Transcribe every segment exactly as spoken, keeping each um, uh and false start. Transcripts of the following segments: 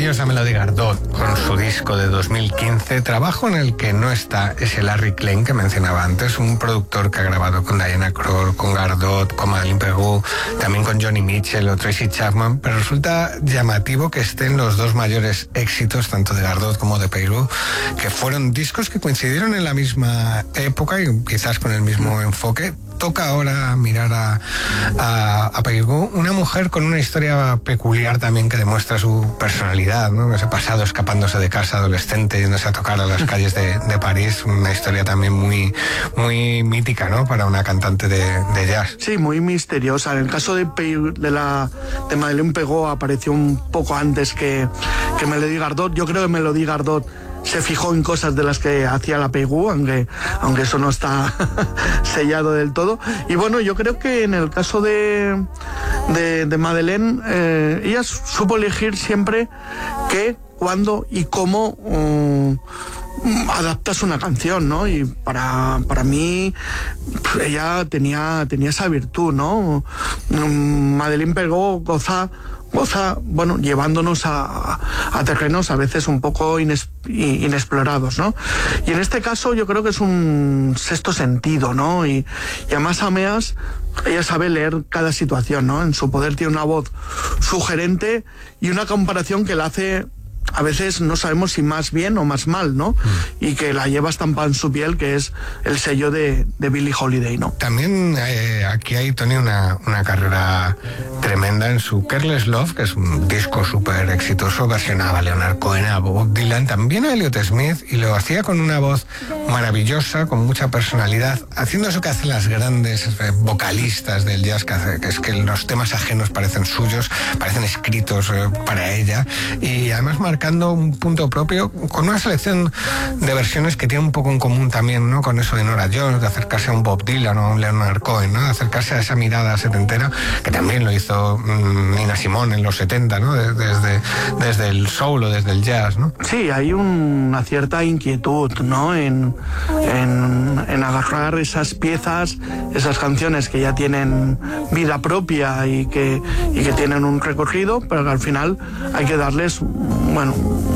maravillosa Melody Gardot con su disco de dos mil quince, trabajo en el que no está ese Larry Klein que mencionaba antes, un productor que ha grabado con Diana Krall, con Gardot, con Madeleine Peyroux, también con Johnny Mitchell o Tracy Chapman, pero resulta llamativo que estén los dos mayores éxitos, tanto de Gardot como de Peyroux, que fueron discos que coincidieron en la misma época y quizás con el mismo enfoque. Toca ahora mirar a, a, a Peyroux, una mujer con una historia peculiar también que demuestra su personalidad, ¿no? Ese pasado escapándose de casa adolescente, yéndose a tocar a las calles de, de París, una historia también muy, muy mítica, ¿no? Para una cantante de, de jazz. Sí, muy misteriosa. En el caso de, Peyroux, de, la, de Madeleine Peyroux apareció un poco antes que, que Melody Gardot. Yo creo que Melody Gardot se fijó en cosas de las que hacía la Peyroux, aunque, aunque eso no está sellado del todo. Y bueno, yo creo que en el caso de, de, de Madeleine, eh, ella supo elegir siempre qué, cuándo y cómo um, adaptas una canción, ¿no? Y para, para mí ella tenía, tenía esa virtud, ¿no? Madeleine Peyroux goza goza, bueno, llevándonos a, a terrenos a veces un poco ines, inexplorados, ¿no? Y en este caso yo creo que es un sexto sentido, ¿no? Y, y además Ameas, ella sabe leer cada situación, ¿no? En su poder tiene una voz sugerente y una comparación que la hace, a veces no sabemos si más bien o más mal, ¿no? Mm. Y que la lleva estampada en su piel, que es el sello de, de Billie Holiday, ¿no? También eh, aquí hay, Tony, una, una carrera tremenda en su Careless Love, que es un disco súper exitoso, versionaba a Leonard Cohen, a Bob Dylan, también a Elliott Smith, y lo hacía con una voz maravillosa, con mucha personalidad, haciendo eso que hacen las grandes eh, vocalistas del jazz, que, hace, que es que los temas ajenos parecen suyos, parecen escritos eh, para ella, y además marcando un punto propio con una selección de versiones que tiene un poco en común también, ¿no? Con eso de Nora Jones, de acercarse a un Bob Dylan o a un Leonard Cohen, ¿no? De acercarse a esa mirada setentera, que también lo hizo mmm, Nina Simone en los setenta, ¿no? Desde, desde el soul o desde el jazz, ¿no? Sí, hay un, una cierta inquietud, ¿no? En, en, en agarrar esas piezas, esas canciones que ya tienen vida propia y que, y que tienen un recorrido, pero que al final hay que darles, bueno,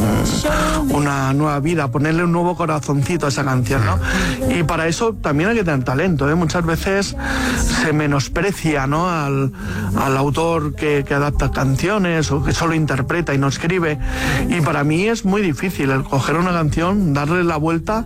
una nueva vida, ponerle un nuevo corazoncito a esa canción, ¿no? Y para eso también hay que tener talento, ¿eh? Muchas veces se menosprecia, ¿no? Al, al autor que, que adapta canciones o que solo interpreta y no escribe. Y para mí es muy difícil el coger una canción, darle la vuelta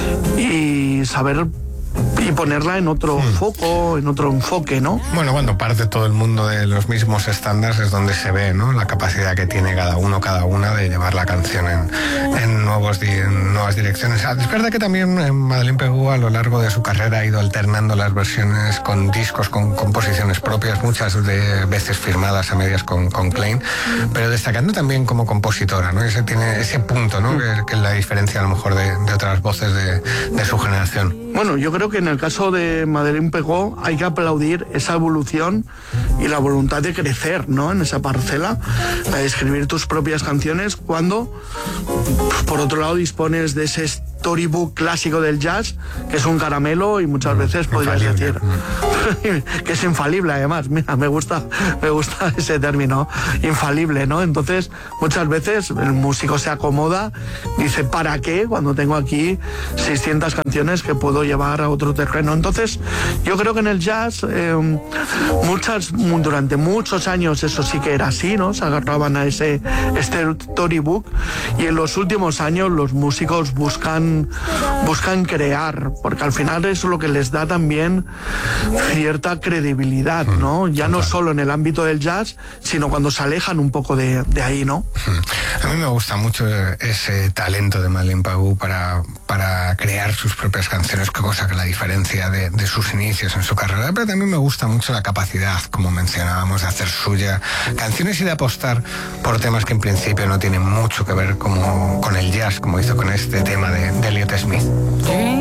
y saber y ponerla en otro hmm. foco, en otro enfoque, ¿no? Bueno, cuando parte todo el mundo de los mismos estándares es donde se ve, ¿no? La capacidad que tiene cada uno, cada una de llevar la canción en, en, nuevos, en nuevas direcciones. Es verdad que también Madeleine Peyroux a lo largo de su carrera ha ido alternando las versiones con discos, con composiciones propias, muchas de veces firmadas a medias con, con Klein, pero destacando también como compositora, ¿no? Ese tiene ese punto, ¿no? Que, que es la diferencia a lo mejor de, de otras voces de, de su generación. Bueno, yo creo que en el caso de Madeleine Peyroux hay que aplaudir esa evolución y la voluntad de crecer, ¿no? En esa parcela, de escribir tus propias canciones cuando, por otro lado, dispones de ese storybook clásico del jazz, que es un caramelo y muchas veces podrías decir que es infalible, además. Mira, me gusta, me gusta ese término, infalible, ¿no? Entonces, muchas veces el músico se acomoda, dice, ¿para qué? Cuando tengo aquí seiscientas canciones que puedo llevar a otro terreno. Entonces, yo creo que en el jazz, eh, muchas, durante muchos años eso sí que era así, ¿no? Se agarraban a ese storybook y en los últimos años los músicos buscan buscan crear, porque al final eso es lo que les da también cierta credibilidad, ¿no? Ya no solo en el ámbito del jazz, sino cuando se alejan un poco de, de ahí, ¿no? A mí me gusta mucho ese talento de Madeleine Peyroux para, para crear sus propias canciones, que cosa que la diferencia de, de sus inicios en su carrera, pero también me gusta mucho la capacidad, como mencionábamos, de hacer suya canciones y de apostar por temas que en principio no tienen mucho que ver como, con el jazz, como hizo con este tema de, de Elliott Smith.